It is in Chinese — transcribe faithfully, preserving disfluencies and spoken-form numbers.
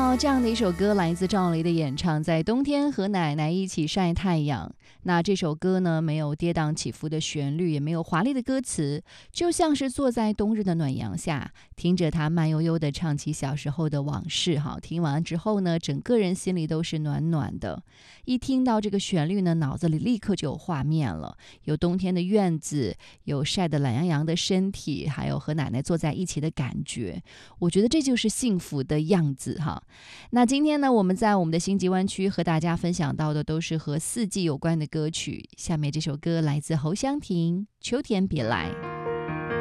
到这样的一首歌，来自赵雷的演唱，在冬天和奶奶一起晒太阳。那这首歌呢，没有跌宕起伏的旋律，也没有华丽的歌词，就像是坐在冬日的暖阳下，听着他慢悠悠地唱起小时候的往事。哈，听完之后呢，整个人心里都是暖暖的。一听到这个旋律呢，脑子里立刻就有画面了，有冬天的院子，有晒得懒洋洋的身体，还有和奶奶坐在一起的感觉。我觉得这就是幸福的样子哈。那今天呢，我们在我们的星级湾区和大家分享到的都是和四季有关的歌曲。下面这首歌来自侯湘婷，秋天别来。